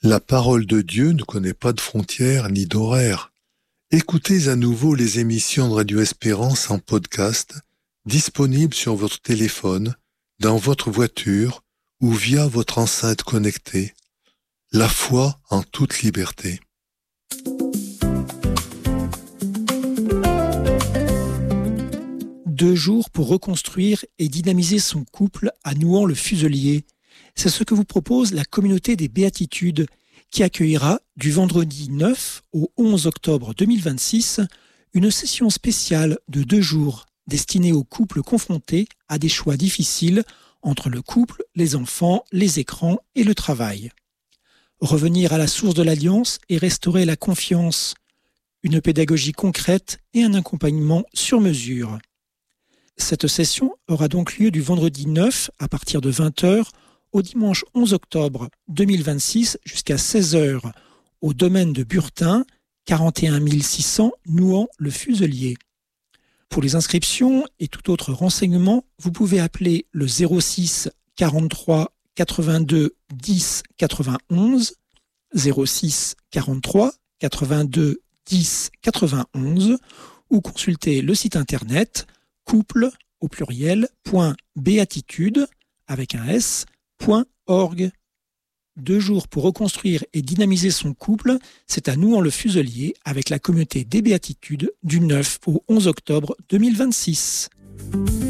La parole de Dieu ne connaît pas de frontières ni d'horaires. Écoutez à nouveau les émissions de Radio Espérance en podcast, disponibles sur votre téléphone, dans votre voiture ou via votre enceinte connectée. La foi en toute liberté. Deux jours pour reconstruire et dynamiser son couple à Nouan-le-Fuselier. C'est ce que vous propose la communauté des Béatitudes qui accueillera du vendredi 9 au 11 octobre 2026 une session spéciale de 2 jours destinée aux couples confrontés à des choix difficiles entre le couple, les enfants, les écrans et le travail. Revenir à la source de l'alliance et restaurer la confiance, une pédagogie concrète et un accompagnement sur mesure. Cette session aura donc lieu du vendredi 9 à partir de 20h au dimanche 11 octobre 2026 jusqu'à 16h au domaine de Burtin, 41 600 Nouan-le-Fuselier. Pour les inscriptions et tout autre renseignement, vous pouvez appeler le 06 43 82 10 91, 06 43 82 10 91 ou consulter le site internet couple au pluriel .béatitude avec un s.org. 2 jours pour reconstruire et dynamiser son couple, c'est à Nouan-le-Fuselier avec la communauté des Béatitudes du 9 au 11 octobre 2026.